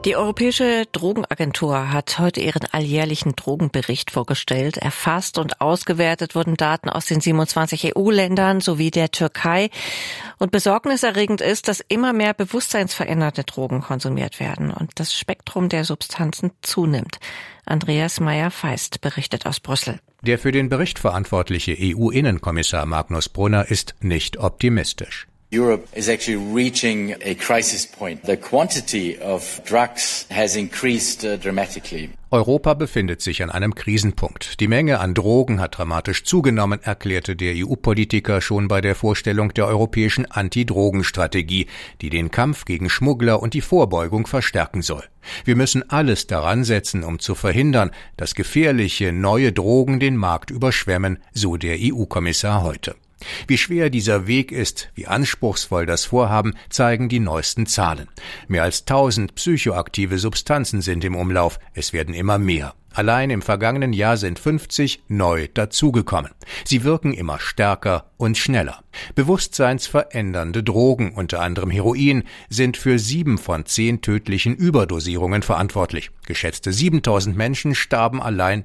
Die Europäische Drogenagentur hat heute ihren alljährlichen Drogenbericht vorgestellt. Erfasst und ausgewertet wurden Daten aus den 27 EU-Ländern sowie der Türkei. Und besorgniserregend ist, dass immer mehr bewusstseinsverändernde Drogen konsumiert werden und das Spektrum der Substanzen zunimmt. Andreas Meyer-Feist berichtet aus Brüssel. Der für den Bericht verantwortliche EU-Innenkommissar Magnus Brunner ist nicht optimistisch. Europe is actually reaching a crisis point. The quantity of drugs has increased dramatically. Europa befindet sich an einem Krisenpunkt. Die Menge an Drogen hat dramatisch zugenommen, erklärte der EU-Politiker schon bei der Vorstellung der europäischen Anti-Drogen-Strategie, die den Kampf gegen Schmuggler und die Vorbeugung verstärken soll. Wir müssen alles daran setzen, um zu verhindern, dass gefährliche neue Drogen den Markt überschwemmen, so der EU-Kommissar heute. Wie schwer dieser Weg ist, wie anspruchsvoll das Vorhaben, zeigen die neuesten Zahlen. Mehr als 1000 psychoaktive Substanzen sind im Umlauf, es werden immer mehr. Allein im vergangenen Jahr sind 50 neu dazugekommen. Sie wirken immer stärker und schneller. Bewusstseinsverändernde Drogen, unter anderem Heroin, sind für 7 von 10 tödlichen Überdosierungen verantwortlich. Geschätzte 7000 Menschen starben allein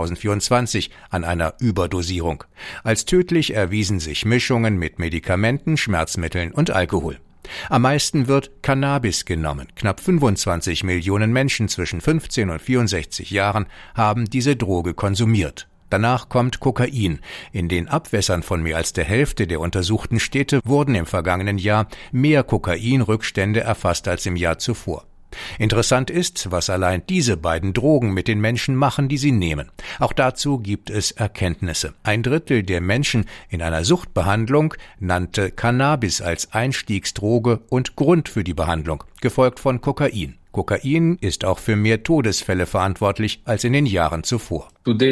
2024 an einer Überdosierung. Als tödlich erwiesen sich Mischungen mit Medikamenten, Schmerzmitteln und Alkohol. Am meisten wird Cannabis genommen. Knapp 25 Millionen Menschen zwischen 15 und 64 Jahren haben diese Droge konsumiert. Danach kommt Kokain. In den Abwässern von mehr als der Hälfte der untersuchten Städte wurden im vergangenen Jahr mehr Kokainrückstände erfasst als im Jahr zuvor. Interessant ist, was allein diese beiden Drogen mit den Menschen machen, die sie nehmen. Auch dazu gibt es Erkenntnisse. 1/3 der Menschen in einer Suchtbehandlung nannte Cannabis als Einstiegsdroge und Grund für die Behandlung, gefolgt von Kokain. Kokain ist auch für mehr Todesfälle verantwortlich als in den Jahren zuvor.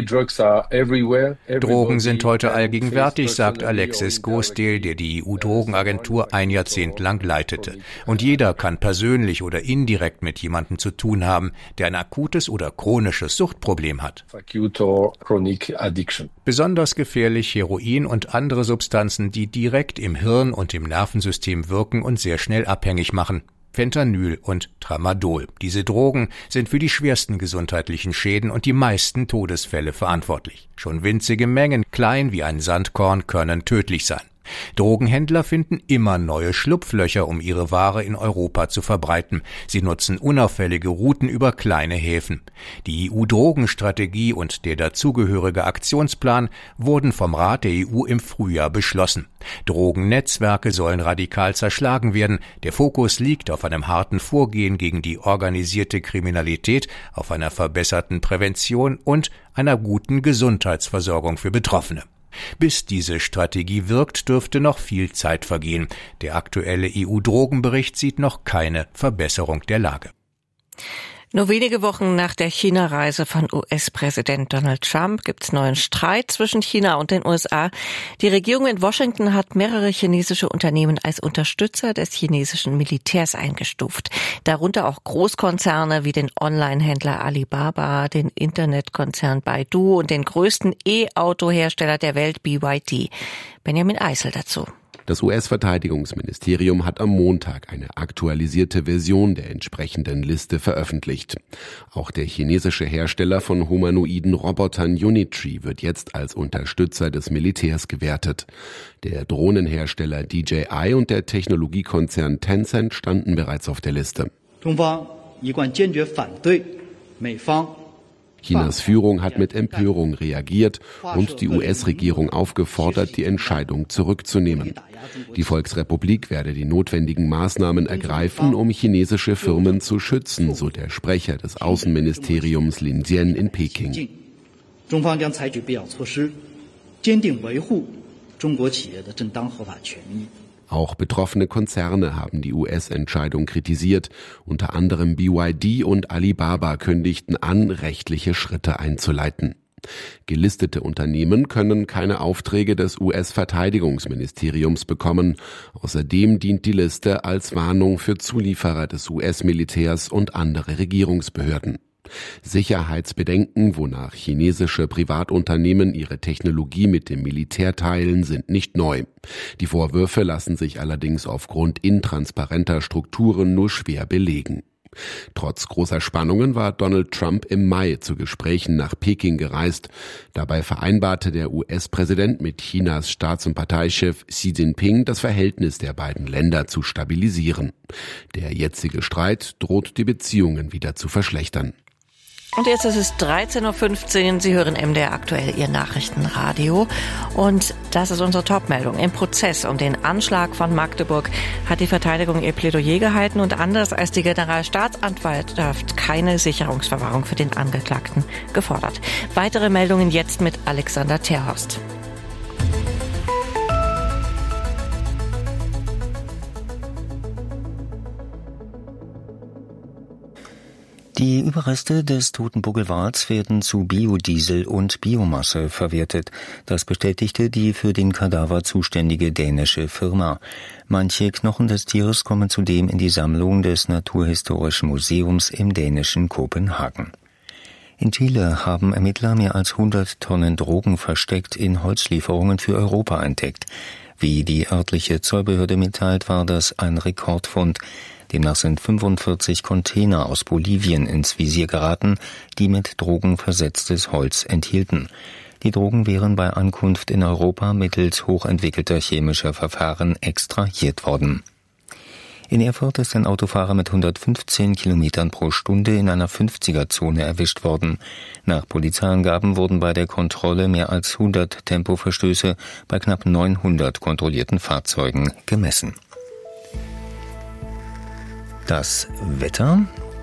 Drogen sind heute allgegenwärtig, sagt Alexis Gosdale, der die EU-Drogenagentur ein Jahrzehnt lang leitete. Und jeder kann persönlich oder indirekt mit jemandem zu tun haben, der ein akutes oder chronisches Suchtproblem hat. Besonders gefährlich Heroin und andere Substanzen, die direkt im Hirn und im Nervensystem wirken und sehr schnell abhängig machen. Fentanyl und Tramadol. Diese Drogen sind für die schwersten gesundheitlichen Schäden und die meisten Todesfälle verantwortlich. Schon winzige Mengen, klein wie ein Sandkorn, können tödlich sein. Drogenhändler finden immer neue Schlupflöcher, um ihre Ware in Europa zu verbreiten. Sie nutzen unauffällige Routen über kleine Häfen. Die EU-Drogenstrategie und der dazugehörige Aktionsplan wurden vom Rat der EU im Frühjahr beschlossen. Drogennetzwerke sollen radikal zerschlagen werden. Der Fokus liegt auf einem harten Vorgehen gegen die organisierte Kriminalität, auf einer verbesserten Prävention und einer guten Gesundheitsversorgung für Betroffene. Bis diese Strategie wirkt, dürfte noch viel Zeit vergehen. Der aktuelle EU-Drogenbericht sieht noch keine Verbesserung der Lage. Nur wenige Wochen nach der China-Reise von US-Präsident Donald Trump gibt es neuen Streit zwischen China und den USA. Die Regierung in Washington hat mehrere chinesische Unternehmen als Unterstützer des chinesischen Militärs eingestuft. Darunter auch Großkonzerne wie den Online-Händler Alibaba, den Internetkonzern Baidu und den größten E-Auto-Hersteller der Welt BYD. Benjamin Eisel dazu. Das US-Verteidigungsministerium hat am Montag eine aktualisierte Version der entsprechenden Liste veröffentlicht. Auch der chinesische Hersteller von humanoiden Robotern Unitree wird jetzt als Unterstützer des Militärs gewertet. Der Drohnenhersteller DJI und der Technologiekonzern Tencent standen bereits auf der Liste. Chinas Führung hat mit Empörung reagiert und die US-Regierung aufgefordert, die Entscheidung zurückzunehmen. Die Volksrepublik werde die notwendigen Maßnahmen ergreifen, um chinesische Firmen zu schützen, so der Sprecher des Außenministeriums Lin Jian in Peking. Auch betroffene Konzerne haben die US-Entscheidung kritisiert. Unter anderem BYD und Alibaba kündigten an, rechtliche Schritte einzuleiten. Gelistete Unternehmen können keine Aufträge des US-Verteidigungsministeriums bekommen. Außerdem dient die Liste als Warnung für Zulieferer des US-Militärs und andere Regierungsbehörden. Sicherheitsbedenken, wonach chinesische Privatunternehmen ihre Technologie mit dem Militär teilen, sind nicht neu. Die Vorwürfe lassen sich allerdings aufgrund intransparenter Strukturen nur schwer belegen. Trotz großer Spannungen war Donald Trump im Mai zu Gesprächen nach Peking gereist. Dabei vereinbarte der US-Präsident mit Chinas Staats- und Parteichef Xi Jinping, das Verhältnis der beiden Länder zu stabilisieren. Der jetzige Streit droht die Beziehungen wieder zu verschlechtern. Und jetzt ist es 13.15 Uhr. Sie hören MDR aktuell, Ihr Nachrichtenradio. Und das ist unsere Topmeldung. Im Prozess um den Anschlag von Magdeburg hat die Verteidigung ihr Plädoyer gehalten und anders als die Generalstaatsanwaltschaft keine Sicherungsverwahrung für den Angeklagten gefordert. Weitere Meldungen jetzt mit Alexander Terhorst. Die Überreste des toten Buckelwals werden zu Biodiesel und Biomasse verwertet. Das bestätigte die für den Kadaver zuständige dänische Firma. Manche Knochen des Tieres kommen zudem in die Sammlung des Naturhistorischen Museums im dänischen Kopenhagen. In Chile haben Ermittler mehr als 100 Tonnen Drogen versteckt in Holzlieferungen für Europa entdeckt. Wie die örtliche Zollbehörde mitteilt, war das ein Rekordfund. Demnach sind 45 Container aus Bolivien ins Visier geraten, die mit Drogen versetztes Holz enthielten. Die Drogen wären bei Ankunft in Europa mittels hochentwickelter chemischer Verfahren extrahiert worden. In Erfurt ist ein Autofahrer mit 115 Kilometern pro Stunde in einer 50er-Zone erwischt worden. Nach Polizeiangaben wurden bei der Kontrolle mehr als 100 Tempoverstöße bei knapp 900 kontrollierten Fahrzeugen gemessen. Das Wetter.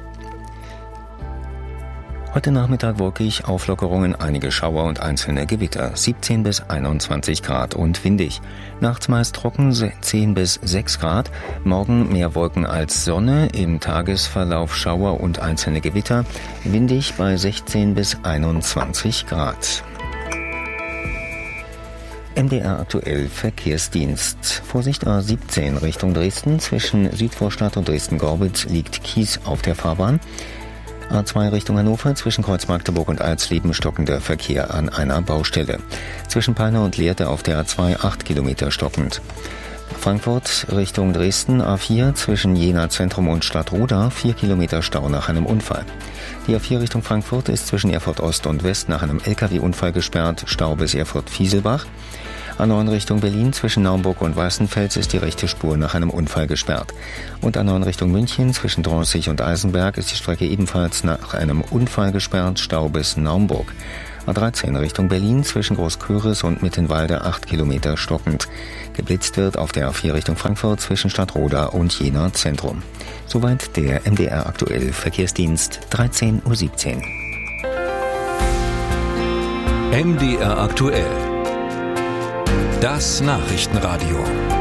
Heute Nachmittag wolkig, Auflockerungen, einige Schauer und einzelne Gewitter. 17 bis 21 Grad und windig. Nachts meist trocken, 10 bis 6 Grad. Morgen mehr Wolken als Sonne. Im Tagesverlauf Schauer und einzelne Gewitter. Windig bei 16 bis 21 Grad. MDR aktuell Verkehrsdienst. Vorsicht A17 Richtung Dresden. Zwischen Südvorstadt und Dresden-Gorbitz liegt Kies auf der Fahrbahn. A2 Richtung Hannover. Zwischen Kreuz Magdeburg und Alsleben stockender Verkehr an einer Baustelle. Zwischen Peine und Lehrte auf der A2 8 Kilometer stockend. Frankfurt Richtung Dresden A4 zwischen Jena Zentrum und Stadtroda 4 Kilometer Stau nach einem Unfall. Die A4 Richtung Frankfurt ist zwischen Erfurt Ost und West nach einem LKW-Unfall gesperrt, Stau bis Erfurt-Fieselbach. A9 Richtung Berlin zwischen Naumburg und Weißenfels ist die rechte Spur nach einem Unfall gesperrt. Und A9 Richtung München zwischen Dronzig und Eisenberg ist die Strecke ebenfalls nach einem Unfall gesperrt, Stau bis Naumburg. A13 Richtung Berlin zwischen Großküris und Mittenwalde 8 Kilometer stockend. Geblitzt wird auf der A4 Richtung Frankfurt zwischen Stadtroda und Jena Zentrum. Soweit der MDR aktuell Verkehrsdienst 13.17 Uhr. MDR aktuell. Das Nachrichtenradio.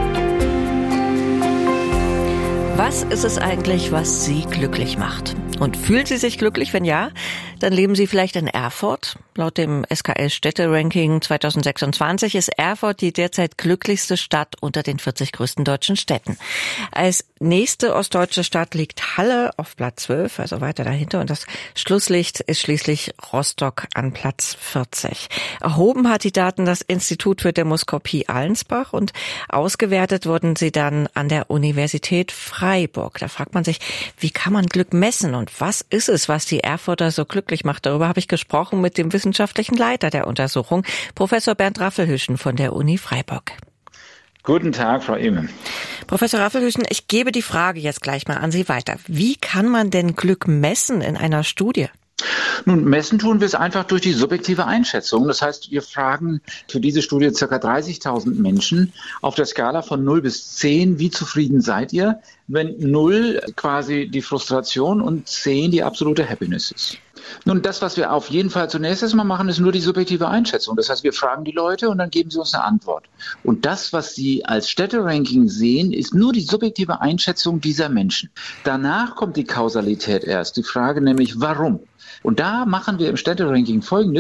Was ist es eigentlich, was Sie glücklich macht? Und fühlen Sie sich glücklich? Wenn ja, dann leben Sie vielleicht in Erfurt. Laut dem SKL-Städte-Ranking 2026 ist Erfurt die derzeit glücklichste Stadt unter den 40 größten deutschen Städten. Als nächste ostdeutsche Stadt liegt Halle auf Platz 12, also weiter dahinter. Und das Schlusslicht ist schließlich Rostock an Platz 40. Erhoben hat die Daten das Institut für Demoskopie Allensbach und ausgewertet wurden sie dann an der Universität Freiburg. Da fragt man sich, wie kann man Glück messen und was ist es, was die Erfurter so glücklich macht? Darüber habe ich gesprochen mit dem wissenschaftlichen Leiter der Untersuchung, Professor Bernd Raffelhüschen von der Uni Freiburg. Guten Tag, Frau Ehme. Professor Raffelhüschen, ich gebe die Frage jetzt gleich mal an Sie weiter. Wie kann man denn Glück messen in einer Studie? Nun, messen tun wir es einfach durch die subjektive Einschätzung. Das heißt, wir fragen für diese Studie ca. 30.000 Menschen auf der Skala von 0 bis 10, wie zufrieden seid ihr, wenn 0 quasi die Frustration und 10 die absolute Happiness ist. Nun, das, was wir auf jeden Fall zunächst erstmal machen, ist nur die subjektive Einschätzung. Das heißt, wir fragen die Leute und dann geben sie uns eine Antwort. Und das, was sie als Städteranking sehen, ist nur die subjektive Einschätzung dieser Menschen. Danach kommt die Kausalität erst, die Frage nämlich, warum? Und da machen wir im Städteranking Folgendes.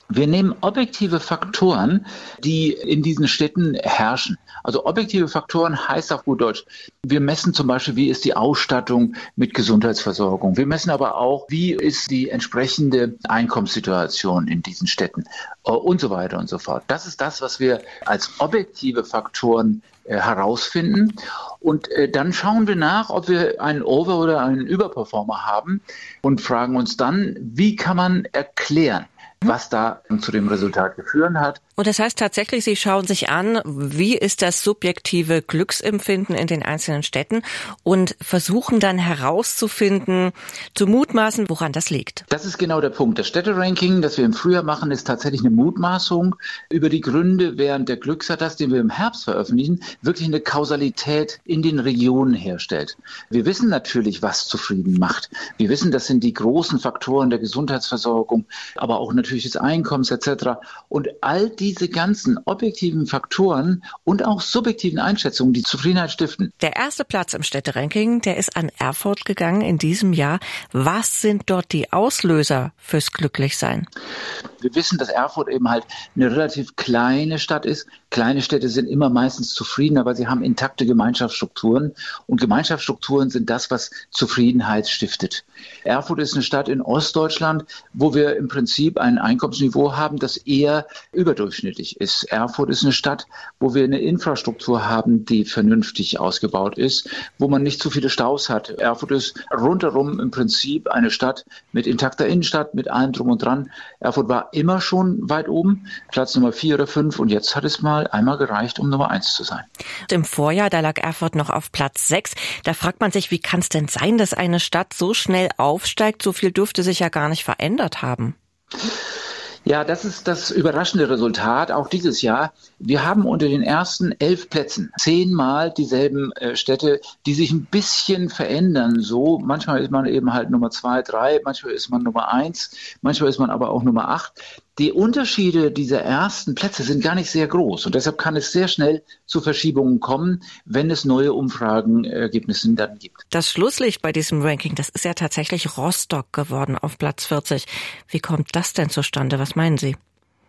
Wir nehmen objektive Faktoren, die in diesen Städten herrschen. Also objektive Faktoren heißt auf gut Deutsch, wir messen zum Beispiel, wie ist die Ausstattung mit Gesundheitsversorgung. Wir messen aber auch, wie ist die entsprechende Einkommenssituation in diesen Städten und so weiter und so fort. Das ist das, was wir als objektive Faktoren herausfinden. Und dann schauen wir nach, ob wir einen Over- oder einen Überperformer haben und fragen uns dann, wie kann man erklären, was da zu dem Resultat geführt hat. Und das heißt tatsächlich, Sie schauen sich an, wie ist das subjektive Glücksempfinden in den einzelnen Städten und versuchen dann herauszufinden, zu mutmaßen, woran das liegt. Das ist genau der Punkt. Das Städteranking, das wir im Frühjahr machen, ist tatsächlich eine Mutmaßung über die Gründe, während der Glücksatlas, den wir im Herbst veröffentlichen, wirklich eine Kausalität in den Regionen herstellt. Wir wissen natürlich, was zufrieden macht. Wir wissen, das sind die großen Faktoren der Gesundheitsversorgung, aber auch natürlich des Einkommens etc. Und all diese ganzen objektiven Faktoren und auch subjektiven Einschätzungen, die Zufriedenheit stiften. Der erste Platz im Städteranking, der ist an Erfurt gegangen in diesem Jahr. Was sind dort die Auslöser fürs Glücklichsein? Wir wissen, dass Erfurt eben halt eine relativ kleine Stadt ist. Kleine Städte sind immer meistens zufriedener, weil sie haben intakte Gemeinschaftsstrukturen. Und Gemeinschaftsstrukturen sind das, was Zufriedenheit stiftet. Erfurt ist eine Stadt in Ostdeutschland, wo wir im Prinzip ein Einkommensniveau haben, das eher überdurchschnittlich ist. Erfurt ist eine Stadt, wo wir eine Infrastruktur haben, die vernünftig ausgebaut ist, wo man nicht zu viele Staus hat. Erfurt ist rundherum im Prinzip eine Stadt mit intakter Innenstadt, mit allem drum und dran. Erfurt war immer schon weit oben, Platz Nummer 4 oder 5 und jetzt hat es mal einmal gereicht, um Nummer 1 zu sein. Im Vorjahr, da lag Erfurt noch auf Platz 6. Da fragt man sich, wie kann es denn sein, dass eine Stadt so schnell aufsteigt? So viel dürfte sich ja gar nicht verändert haben. Ja, das ist das überraschende Resultat, auch dieses Jahr. Wir haben unter den ersten 11 Plätzen 10-mal dieselben Städte, die sich ein bisschen verändern. So, manchmal ist man eben halt Nummer 2, 3, manchmal ist man Nummer 1, manchmal ist man aber auch Nummer 8. Die Unterschiede dieser ersten Plätze sind gar nicht sehr groß und deshalb kann es sehr schnell zu Verschiebungen kommen, wenn es neue Umfragenergebnisse dann gibt. Das Schlusslicht bei diesem Ranking, das ist ja tatsächlich Rostock geworden auf Platz 40. Wie kommt das denn zustande? Was meinen Sie?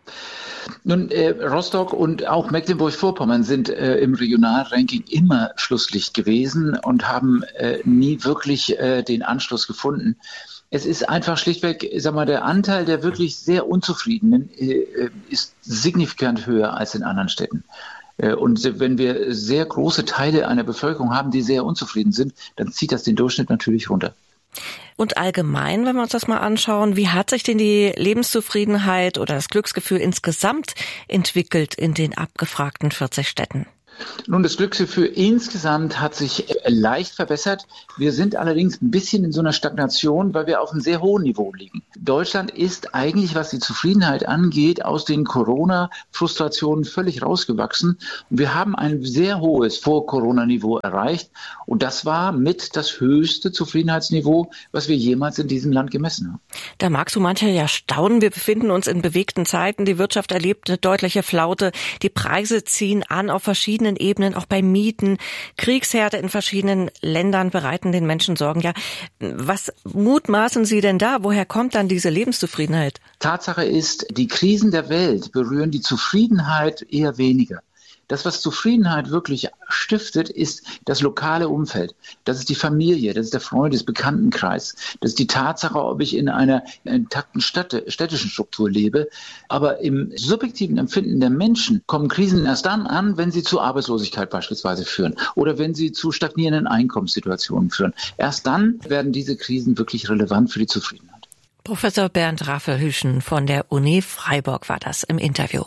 Nun, Rostock und auch Mecklenburg-Vorpommern sind im Regionalranking immer Schlusslicht gewesen und haben nie wirklich den Anschluss gefunden. Es ist einfach schlichtweg, der Anteil der wirklich sehr Unzufriedenen ist signifikant höher als in anderen Städten. Und wenn wir sehr große Teile einer Bevölkerung haben, die sehr unzufrieden sind, dann zieht das den Durchschnitt natürlich runter. Und allgemein, wenn wir uns das mal anschauen, wie hat sich denn die Lebenszufriedenheit oder das Glücksgefühl insgesamt entwickelt in den abgefragten 40 Städten? Nun, das Glücksgefühl insgesamt hat sich leicht verbessert. Wir sind allerdings ein bisschen in so einer Stagnation, weil wir auf einem sehr hohen Niveau liegen. Deutschland ist eigentlich, was die Zufriedenheit angeht, aus den Corona-Frustrationen völlig rausgewachsen. Und wir haben ein sehr hohes Vor-Corona-Niveau erreicht. Und das war mit das höchste Zufriedenheitsniveau, was wir jemals in diesem Land gemessen haben. Da mag so mancher ja staunen. Wir befinden uns in bewegten Zeiten. Die Wirtschaft erlebt eine deutliche Flaute. Die Preise ziehen an auf verschiedenen Ebenen, auch bei Mieten. Kriegsherde in verschiedenen Ländern bereiten den Menschen Sorgen. Ja, was mutmaßen Sie denn da? Woher kommt dann diese Lebenszufriedenheit? Tatsache ist, die Krisen der Welt berühren die Zufriedenheit eher weniger. Das, was Zufriedenheit wirklich stiftet, ist das lokale Umfeld. Das ist die Familie, das ist der Freundes-, Bekanntenkreis. Das ist die Tatsache, ob ich in einer intakten städtischen Struktur lebe. Aber im subjektiven Empfinden der Menschen kommen Krisen erst dann an, wenn sie zu Arbeitslosigkeit beispielsweise führen oder wenn sie zu stagnierenden Einkommenssituationen führen. Erst dann werden diese Krisen wirklich relevant für die Zufriedenheit. Professor Bernd Raffelhüschen von der Uni Freiburg war das im Interview.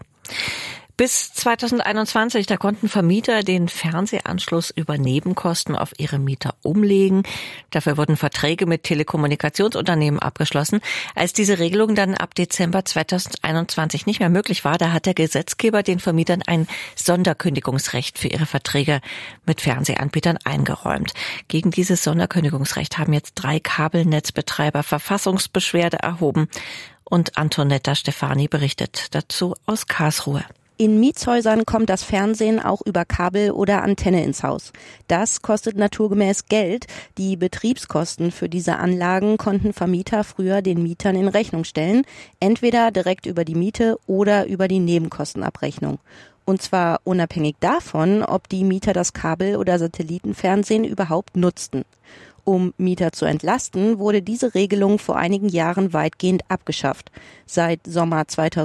Bis 2021, da konnten Vermieter den Fernsehanschluss über Nebenkosten auf ihre Mieter umlegen. Dafür wurden Verträge mit Telekommunikationsunternehmen abgeschlossen. Als diese Regelung dann ab Dezember 2021 nicht mehr möglich war, da hat der Gesetzgeber den Vermietern ein Sonderkündigungsrecht für ihre Verträge mit Fernsehanbietern eingeräumt. Gegen dieses Sonderkündigungsrecht haben jetzt 3 Kabelnetzbetreiber Verfassungsbeschwerde erhoben. Und Antonetta Stefani berichtet dazu aus Karlsruhe. In Mietshäusern kommt das Fernsehen auch über Kabel oder Antenne ins Haus. Das kostet naturgemäß Geld. Die Betriebskosten für diese Anlagen konnten Vermieter früher den Mietern in Rechnung stellen, entweder direkt über die Miete oder über die Nebenkostenabrechnung. Und zwar unabhängig davon, ob die Mieter das Kabel- oder Satellitenfernsehen überhaupt nutzten. Um Mieter zu entlasten, wurde diese Regelung vor einigen Jahren weitgehend abgeschafft. Seit Sommer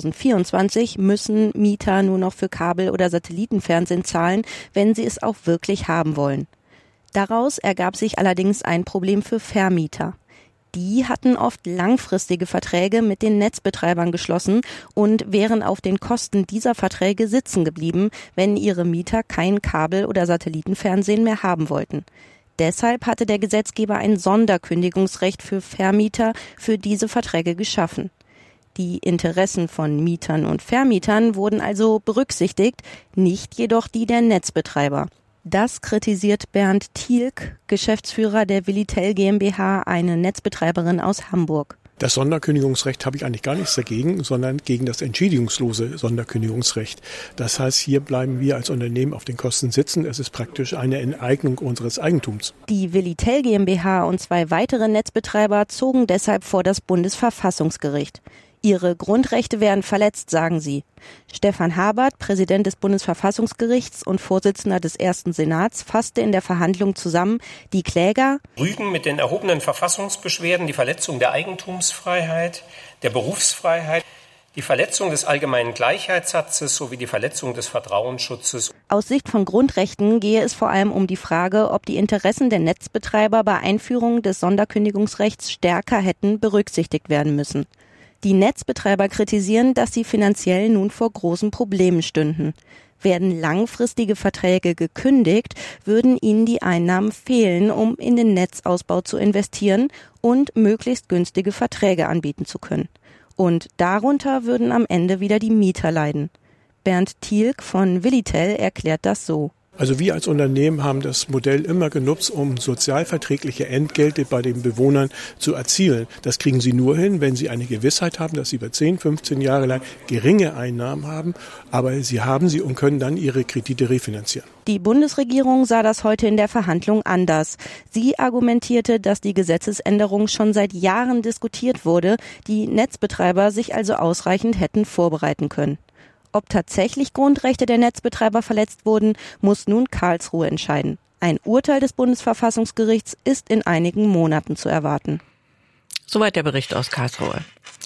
2024 müssen Mieter nur noch für Kabel- oder Satellitenfernsehen zahlen, wenn sie es auch wirklich haben wollen. Daraus ergab sich allerdings ein Problem für Vermieter. Die hatten oft langfristige Verträge mit den Netzbetreibern geschlossen und wären auf den Kosten dieser Verträge sitzen geblieben, wenn ihre Mieter kein Kabel- oder Satellitenfernsehen mehr haben wollten. Deshalb hatte der Gesetzgeber ein Sonderkündigungsrecht für Vermieter für diese Verträge geschaffen. Die Interessen von Mietern und Vermietern wurden also berücksichtigt, nicht jedoch die der Netzbetreiber. Das kritisiert Bernd Thielk, Geschäftsführer der Willitel GmbH, eine Netzbetreiberin aus Hamburg. Das Sonderkündigungsrecht habe ich eigentlich gar nichts dagegen, sondern gegen das entschädigungslose Sonderkündigungsrecht. Das heißt, hier bleiben wir als Unternehmen auf den Kosten sitzen. Es ist praktisch eine Enteignung unseres Eigentums. Die Willitel GmbH und 2 weitere Netzbetreiber zogen deshalb vor das Bundesverfassungsgericht. Ihre Grundrechte werden verletzt, sagen sie. Stefan Habert, Präsident des Bundesverfassungsgerichts und Vorsitzender des Ersten Senats, fasste in der Verhandlung zusammen, die Kläger rügen mit den erhobenen Verfassungsbeschwerden die Verletzung der Eigentumsfreiheit, der Berufsfreiheit, die Verletzung des allgemeinen Gleichheitssatzes sowie die Verletzung des Vertrauensschutzes. Aus Sicht von Grundrechten gehe es vor allem um die Frage, ob die Interessen der Netzbetreiber bei Einführung des Sonderkündigungsrechts stärker hätten berücksichtigt werden müssen. Die Netzbetreiber kritisieren, dass sie finanziell nun vor großen Problemen stünden. Werden langfristige Verträge gekündigt, würden ihnen die Einnahmen fehlen, um in den Netzausbau zu investieren und möglichst günstige Verträge anbieten zu können. Und darunter würden am Ende wieder die Mieter leiden. Bernd Thielk von Willitel erklärt das so. Also wir als Unternehmen haben das Modell immer genutzt, um sozialverträgliche Entgelte bei den Bewohnern zu erzielen. Das kriegen sie nur hin, wenn sie eine Gewissheit haben, dass sie über 10, 15 Jahre lang geringe Einnahmen haben, aber sie haben sie und können dann ihre Kredite refinanzieren. Die Bundesregierung sah das heute in der Verhandlung anders. Sie argumentierte, dass die Gesetzesänderung schon seit Jahren diskutiert wurde, die Netzbetreiber sich also ausreichend hätten vorbereiten können. Ob tatsächlich Grundrechte der Netzbetreiber verletzt wurden, muss nun Karlsruhe entscheiden. Ein Urteil des Bundesverfassungsgerichts ist in einigen Monaten zu erwarten. Soweit der Bericht aus Karlsruhe.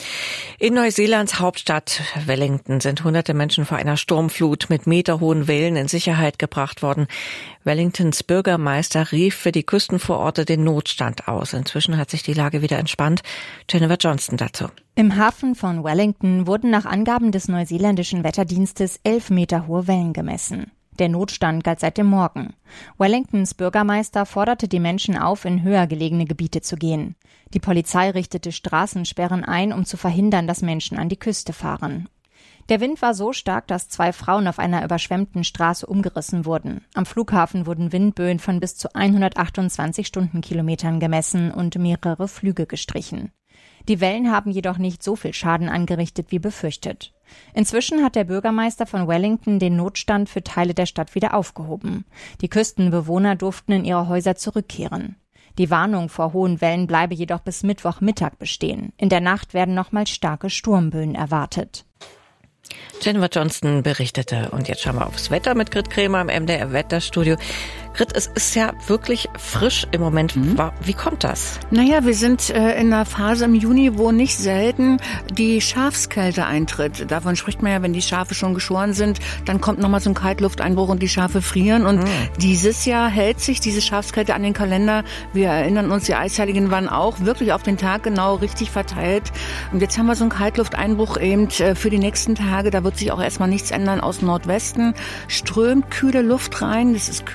In Neuseelands Hauptstadt Wellington sind hunderte Menschen vor einer Sturmflut mit meterhohen Wellen in Sicherheit gebracht worden. Wellingtons Bürgermeister rief für die Küstenvororte den Notstand aus. Inzwischen hat sich die Lage wieder entspannt. Jennifer Johnston dazu. Im Hafen von Wellington wurden nach Angaben des neuseeländischen Wetterdienstes 11 Meter hohe Wellen gemessen. Der Notstand galt seit dem Morgen. Wellingtons Bürgermeister forderte die Menschen auf, in höher gelegene Gebiete zu gehen. Die Polizei richtete Straßensperren ein, um zu verhindern, dass Menschen an die Küste fahren. Der Wind war so stark, dass 2 Frauen auf einer überschwemmten Straße umgerissen wurden. Am Flughafen wurden Windböen von bis zu 128 Stundenkilometern gemessen und mehrere Flüge gestrichen. Die Wellen haben jedoch nicht so viel Schaden angerichtet wie befürchtet. Inzwischen hat der Bürgermeister von Wellington den Notstand für Teile der Stadt wieder aufgehoben. Die Küstenbewohner durften in ihre Häuser zurückkehren. Die Warnung vor hohen Wellen bleibe jedoch bis Mittwochmittag bestehen. In der Nacht werden nochmals starke Sturmböen erwartet. Jennifer Johnston berichtete. Und jetzt schauen wir aufs Wetter mit Grit Kremer im MDR Wetterstudio. Grit, es ist ja wirklich frisch im Moment. Wie kommt das? Naja, wir sind in einer Phase im Juni, wo nicht selten die Schafskälte eintritt. Davon spricht man ja, wenn die Schafe schon geschoren sind, dann kommt nochmal so ein Kaltlufteinbruch und die Schafe frieren. Und dieses Jahr hält sich diese Schafskälte an den Kalender. Wir erinnern uns, die Eisheiligen waren auch wirklich auf den Tag genau richtig verteilt. Und jetzt haben wir so einen Kaltlufteinbruch eben für die nächsten Tage. Da wird sich auch erstmal nichts ändern. Aus Nordwesten strömt kühle Luft rein. Das ist kühle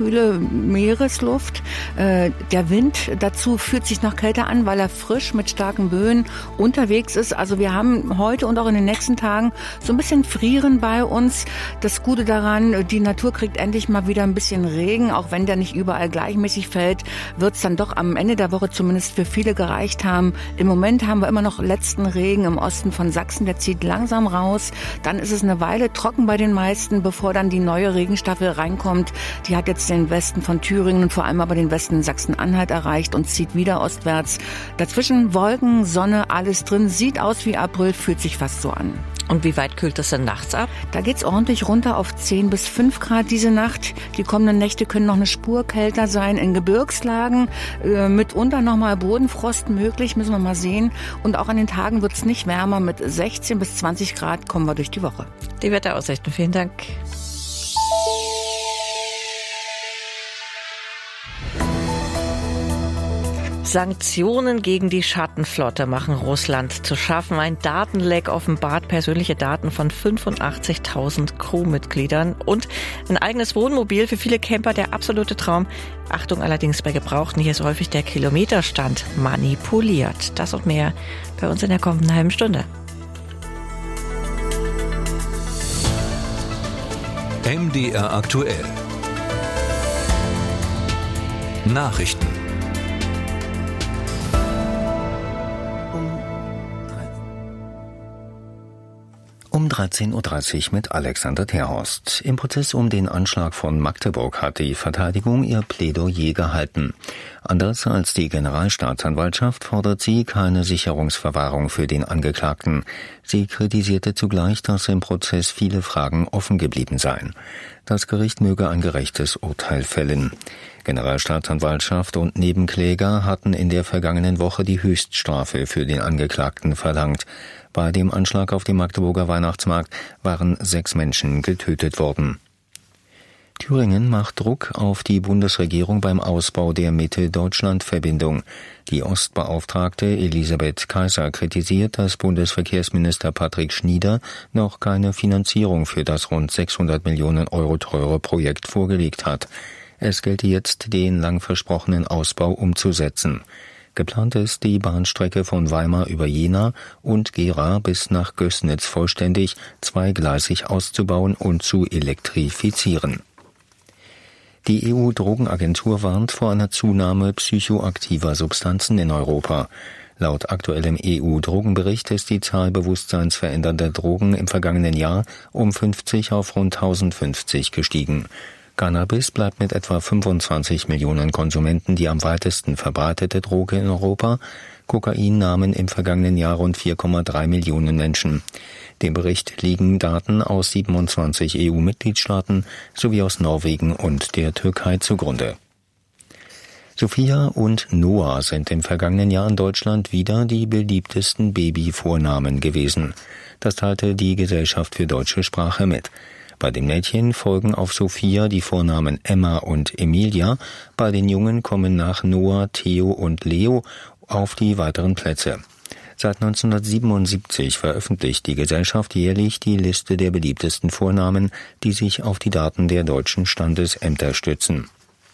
Meeresluft. Der Wind dazu fühlt sich noch kälter an, weil er frisch mit starken Böen unterwegs ist. Also wir haben heute und auch in den nächsten Tagen so ein bisschen Frieren bei uns. Das Gute daran, die Natur kriegt endlich mal wieder ein bisschen Regen. Auch wenn der nicht überall gleichmäßig fällt, wird es dann doch am Ende der Woche zumindest für viele gereicht haben. Im Moment haben wir immer noch letzten Regen im Osten von Sachsen. Der zieht langsam raus. Dann ist es eine Weile trocken bei den meisten, bevor dann die neue Regenstaffel reinkommt. Die hat jetzt den Westen von Thüringen und vor allem aber den Westen Sachsen-Anhalt erreicht und zieht wieder ostwärts. Dazwischen Wolken, Sonne, alles drin. Sieht aus wie April, fühlt sich fast so an. Und wie weit kühlt es denn nachts ab? Da geht's ordentlich runter auf 10 bis 5 Grad diese Nacht. Die kommenden Nächte können noch eine Spur kälter sein. In Gebirgslagen mitunter nochmal Bodenfrost möglich, müssen wir mal sehen. Und auch an den Tagen wird's nicht wärmer. Mit 16 bis 20 Grad kommen wir durch die Woche. Die Wetteraussichten, vielen Dank. Sanktionen gegen die Schattenflotte machen Russland zu schaffen. Ein Datenleck offenbart persönliche Daten von 85.000 Crewmitgliedern und ein eigenes Wohnmobil für viele Camper, der absolute Traum. Achtung allerdings bei Gebrauchten, hier ist häufig der Kilometerstand manipuliert. Das und mehr bei uns in der kommenden halben Stunde. MDR aktuell. Nachrichten. Um 13.30 Uhr mit Alexander Terhorst. Im Prozess um den Anschlag von Magdeburg hat die Verteidigung ihr Plädoyer gehalten. Anders als die Generalstaatsanwaltschaft fordert sie keine Sicherungsverwahrung für den Angeklagten. Sie kritisierte zugleich, dass im Prozess viele Fragen offen geblieben seien. Das Gericht möge ein gerechtes Urteil fällen. Generalstaatsanwaltschaft und Nebenkläger hatten in der vergangenen Woche die Höchststrafe für den Angeklagten verlangt. Bei dem Anschlag auf dem Magdeburger Weihnachtsmarkt waren 6 Menschen getötet worden. Thüringen macht Druck auf die Bundesregierung beim Ausbau der Mitte-Deutschland-Verbindung. Die Ostbeauftragte Elisabeth Kaiser kritisiert, dass Bundesverkehrsminister Patrick Schnieder noch keine Finanzierung für das rund 600 Millionen Euro teure Projekt vorgelegt hat. Es gelte jetzt, den lang versprochenen Ausbau umzusetzen. Geplant ist, die Bahnstrecke von Weimar über Jena und Gera bis nach Gößnitz vollständig zweigleisig auszubauen und zu elektrifizieren. Die EU-Drogenagentur warnt vor einer Zunahme psychoaktiver Substanzen in Europa. Laut aktuellem EU-Drogenbericht ist die Zahl bewusstseinsverändernder Drogen im vergangenen Jahr um 50 auf rund 1050 gestiegen. Cannabis bleibt mit etwa 25 Millionen Konsumenten die am weitesten verbreitete Droge in Europa. Kokain nahmen im vergangenen Jahr rund 4,3 Millionen Menschen. Dem Bericht liegen Daten aus 27 EU-Mitgliedstaaten sowie aus Norwegen und der Türkei zugrunde. Sophia und Noah sind im vergangenen Jahr in Deutschland wieder die beliebtesten Babyvornamen gewesen. Das teilte die Gesellschaft für deutsche Sprache mit. Bei den Mädchen folgen auf Sophia die Vornamen Emma und Emilia. Bei den Jungen kommen nach Noah, Theo und Leo auf die weiteren Plätze. Seit 1977 veröffentlicht die Gesellschaft jährlich die Liste der beliebtesten Vornamen, die sich auf die Daten der deutschen Standesämter stützen.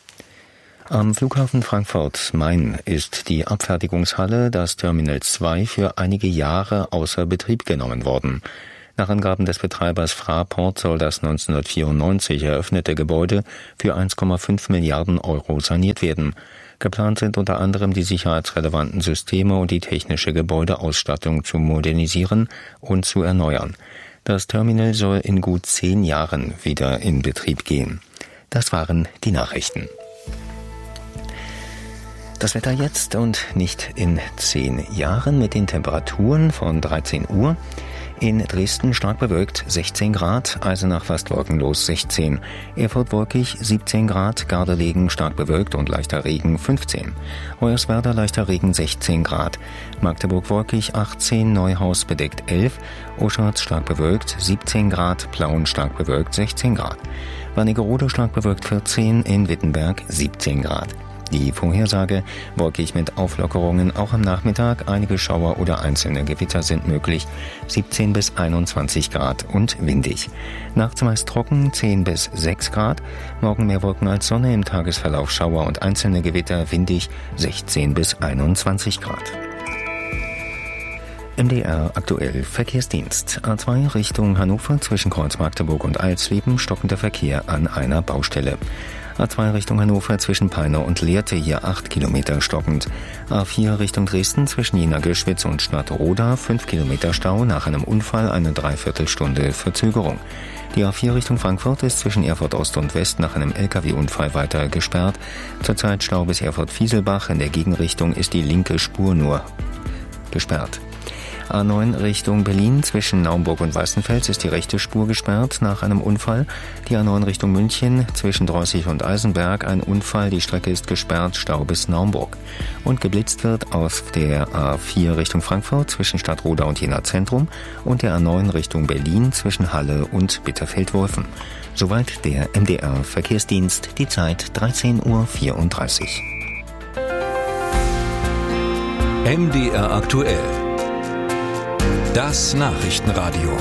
Am Flughafen Frankfurt-Main ist die Abfertigungshalle, das Terminal 2, für einige Jahre außer Betrieb genommen worden. Nach Angaben des Betreibers Fraport soll das 1994 eröffnete Gebäude für 1,5 Milliarden Euro saniert werden. Geplant sind unter anderem die sicherheitsrelevanten Systeme und die technische Gebäudeausstattung zu modernisieren und zu erneuern. Das Terminal soll in gut 10 Jahren wieder in Betrieb gehen. Das waren die Nachrichten. Das Wetter jetzt und nicht in 10 Jahren mit den Temperaturen von 13 Uhr. In Dresden stark bewölkt 16 Grad, Eisenach fast wolkenlos 16, Erfurt wolkig 17 Grad, Gardelegen stark bewölkt und leichter Regen 15, Hoyerswerda leichter Regen 16 Grad, Magdeburg wolkig 18, Neuhaus bedeckt 11, Oschatz stark bewölkt 17 Grad, Plauen stark bewölkt 16 Grad, Wernigerode stark bewölkt 14, in Wittenberg 17 Grad. Die Vorhersage: wolkig mit Auflockerungen, auch am Nachmittag. Einige Schauer oder einzelne Gewitter sind möglich. 17 bis 21 Grad und windig. Nachts meist trocken, 10 bis 6 Grad. Morgen mehr Wolken als Sonne, im Tagesverlauf Schauer und einzelne Gewitter, windig, 16 bis 21 Grad. MDR aktuell Verkehrsdienst. A2 Richtung Hannover zwischen Kreuz Magdeburg und Eilsleben, stockender Verkehr an einer Baustelle. A2 Richtung Hannover zwischen Peine und Lehrte, hier 8 Kilometer stockend. A4 Richtung Dresden zwischen Jena Göschwitz und Stadtroda, 5 Kilometer Stau, nach einem Unfall eine Dreiviertelstunde Verzögerung. Die A4 Richtung Frankfurt ist zwischen Erfurt Ost und West nach einem LKW-Unfall weiter gesperrt. Zurzeit Stau bis Erfurt-Fieselbach, in der Gegenrichtung ist die linke Spur nur gesperrt. A9 Richtung Berlin zwischen Naumburg und Weißenfels ist die rechte Spur gesperrt nach einem Unfall. Die A9 Richtung München zwischen Drossig und Eisenberg ein Unfall, die Strecke ist gesperrt, Stau bis Naumburg. Und geblitzt wird auf der A4 Richtung Frankfurt zwischen Stadtroda und Jena Zentrum und der A9 Richtung Berlin zwischen Halle und Bitterfeld-Wolfen. Soweit der MDR Verkehrsdienst, die Zeit 13:34 Uhr. MDR aktuell. Das Nachrichtenradio.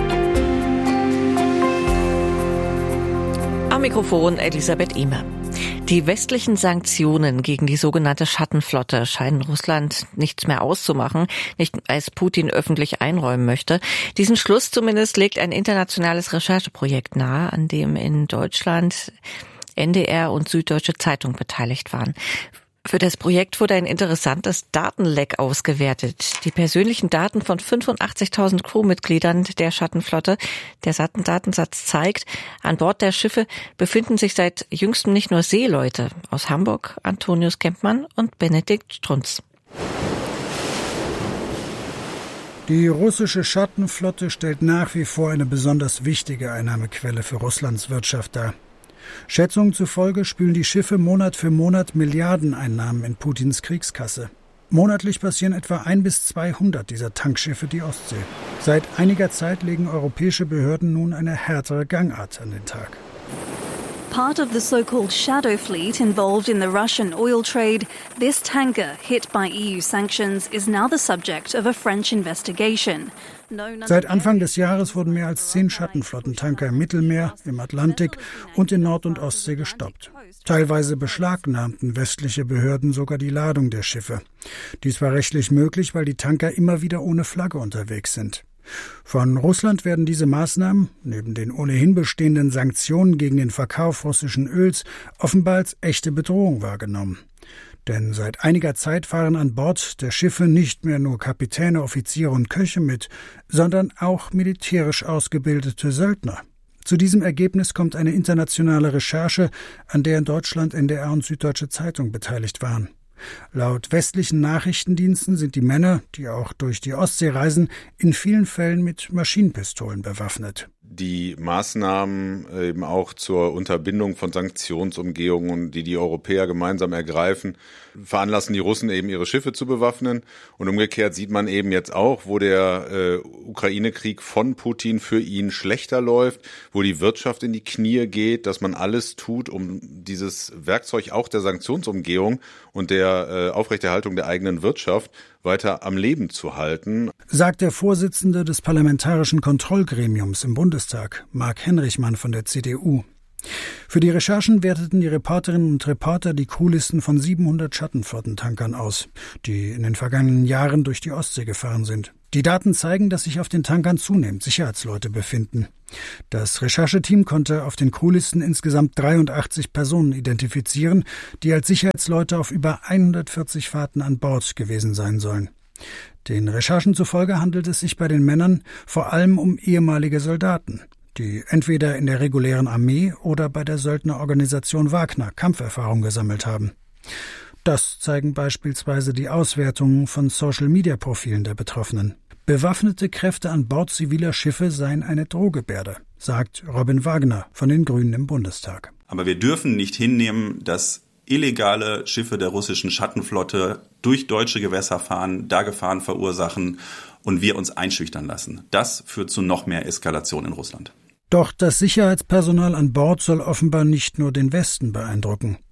Am Mikrofon Elisabeth Ehmer. Die westlichen Sanktionen gegen die sogenannte Schattenflotte scheinen Russland nichts mehr auszumachen, nicht als Putin öffentlich einräumen möchte. Diesen Schluss zumindest legt ein internationales Rechercheprojekt nahe, an dem in Deutschland NDR und Süddeutsche Zeitung beteiligt waren. Für das Projekt wurde ein interessantes Datenleck ausgewertet. Die persönlichen Daten von 85.000 Crewmitgliedern der Schattenflotte. Der Datensatz zeigt, an Bord der Schiffe befinden sich seit jüngstem nicht nur Seeleute. Aus Hamburg Antonius Kempmann und Benedikt Strunz. Die russische Schattenflotte stellt nach wie vor eine besonders wichtige Einnahmequelle für Russlands Wirtschaft dar. Schätzungen zufolge spülen die Schiffe Monat für Monat Milliardeneinnahmen in Putins Kriegskasse. Monatlich passieren etwa 1 bis 200 dieser Tankschiffe die Ostsee. Seit einiger Zeit legen europäische Behörden nun eine härtere Gangart an den Tag. Part of the so-called shadow fleet involved in the Russian oil trade, this tanker hit by EU sanctions is now the subject of a French investigation. Seit Anfang des Jahres wurden mehr als 10 Schattenflottentanker im Mittelmeer, im Atlantik und in Nord- und Ostsee gestoppt. Teilweise beschlagnahmten westliche Behörden sogar die Ladung der Schiffe. Dies war rechtlich möglich, weil die Tanker immer wieder ohne Flagge unterwegs sind. Von Russland werden diese Maßnahmen, neben den ohnehin bestehenden Sanktionen gegen den Verkauf russischen Öls, offenbar als echte Bedrohung wahrgenommen. Denn seit einiger Zeit fahren an Bord der Schiffe nicht mehr nur Kapitäne, Offiziere und Köche mit, sondern auch militärisch ausgebildete Söldner. Zu diesem Ergebnis kommt eine internationale Recherche, an der in Deutschland NDR und Süddeutsche Zeitung beteiligt waren. Laut westlichen Nachrichtendiensten sind die Männer, die auch durch die Ostsee reisen, in vielen Fällen mit Maschinenpistolen bewaffnet. Die Maßnahmen eben auch zur Unterbindung von Sanktionsumgehungen, die Europäer gemeinsam ergreifen, veranlassen die Russen eben ihre Schiffe zu bewaffnen. Und umgekehrt sieht man eben jetzt auch, wo der Ukraine-Krieg von Putin für ihn schlechter läuft, wo die Wirtschaft in die Knie geht, dass man alles tut, um dieses Werkzeug auch der Sanktionsumgehung und der Aufrechterhaltung der eigenen Wirtschaft weiter am Leben zu halten. Sagt der Vorsitzende des Parlamentarischen Kontrollgremiums im Bundestag, Marc Henrichmann von der CDU. Für die Recherchen werteten die Reporterinnen und Reporter die Crewlisten von 700 Schattenflottentankern aus, die in den vergangenen Jahren durch die Ostsee gefahren sind. Die Daten zeigen, dass sich auf den Tankern zunehmend Sicherheitsleute befinden. Das Rechercheteam konnte auf den Crewlisten insgesamt 83 Personen identifizieren, die als Sicherheitsleute auf über 140 Fahrten an Bord gewesen sein sollen. Den Recherchen zufolge handelt es sich bei den Männern vor allem um ehemalige Soldaten, die entweder in der regulären Armee oder bei der Söldnerorganisation Wagner Kampferfahrung gesammelt haben. Das zeigen beispielsweise die Auswertungen von Social-Media-Profilen der Betroffenen. Bewaffnete Kräfte an Bord ziviler Schiffe seien eine Drohgebärde, sagt Robin Wagner von den Grünen im Bundestag. Aber wir dürfen nicht hinnehmen, dass illegale Schiffe der russischen Schattenflotte durch deutsche Gewässer fahren, da Gefahren verursachen und wir uns einschüchtern lassen. Das führt zu noch mehr Eskalation in Russland. Doch das Sicherheitspersonal an Bord soll offenbar nicht nur den Westen beeindrucken.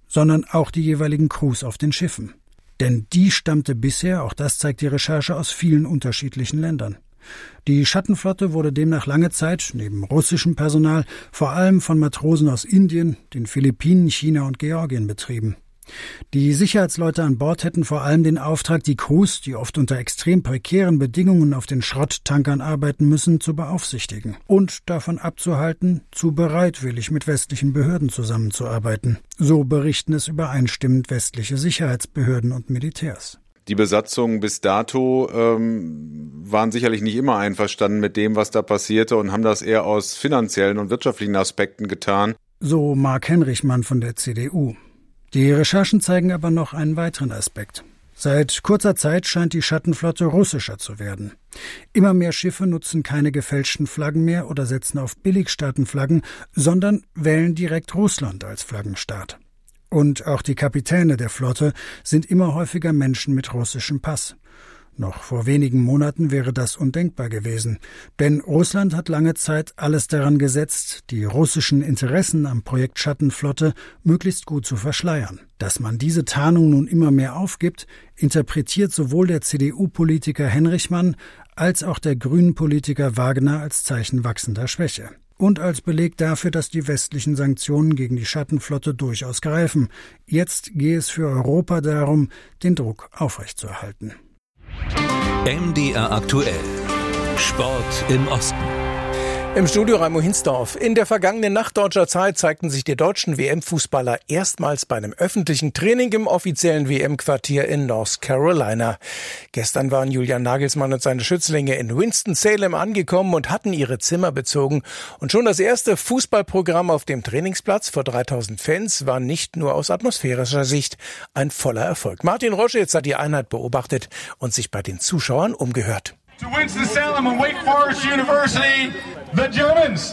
sondern auch die jeweiligen Crews auf den Schiffen. Denn die stammte bisher, auch das zeigt die Recherche, aus vielen unterschiedlichen Ländern. Die Schattenflotte wurde demnach lange Zeit, neben russischem Personal, vor allem von Matrosen aus Indien, den Philippinen, China und Georgien betrieben. Die Sicherheitsleute an Bord hätten vor allem den Auftrag, die Crews, die oft unter extrem prekären Bedingungen auf den Schrotttankern arbeiten müssen, zu beaufsichtigen und davon abzuhalten, zu bereitwillig mit westlichen Behörden zusammenzuarbeiten. So berichten es übereinstimmend westliche Sicherheitsbehörden und Militärs. Die Besatzungen bis dato waren sicherlich nicht immer einverstanden mit dem, was da passierte und haben das eher aus finanziellen und wirtschaftlichen Aspekten getan. So Mark Henrichmann von der CDU. Die Recherchen zeigen aber noch einen weiteren Aspekt. Seit kurzer Zeit scheint die Schattenflotte russischer zu werden. Immer mehr Schiffe nutzen keine gefälschten Flaggen mehr oder setzen auf Billigstaatenflaggen, sondern wählen direkt Russland als Flaggenstaat. Und auch die Kapitäne der Flotte sind immer häufiger Menschen mit russischem Pass. Noch vor wenigen Monaten wäre das undenkbar gewesen, denn Russland hat lange Zeit alles daran gesetzt, die russischen Interessen am Projekt Schattenflotte möglichst gut zu verschleiern. Dass man diese Tarnung nun immer mehr aufgibt, interpretiert sowohl der CDU-Politiker Henrichmann als auch der Grünen-Politiker Wagner als Zeichen wachsender Schwäche. Und als Beleg dafür, dass die westlichen Sanktionen gegen die Schattenflotte durchaus greifen. Jetzt gehe es für Europa darum, den Druck aufrechtzuerhalten. MDR aktuell. Sport im Osten. Im Studio Raimo Hinsdorf. In der vergangenen Nacht deutscher Zeit zeigten sich die deutschen WM-Fußballer erstmals bei einem öffentlichen Training im offiziellen WM-Quartier in North Carolina. Gestern waren Julian Nagelsmann und seine Schützlinge in Winston-Salem angekommen und hatten ihre Zimmer bezogen. Und schon das erste Fußballprogramm auf dem Trainingsplatz vor 3000 Fans war nicht nur aus atmosphärischer Sicht ein voller Erfolg. Martin Roschitz hat die Einheit beobachtet und sich bei den Zuschauern umgehört. To Winston-Salem and Wake Forest University, the Germans.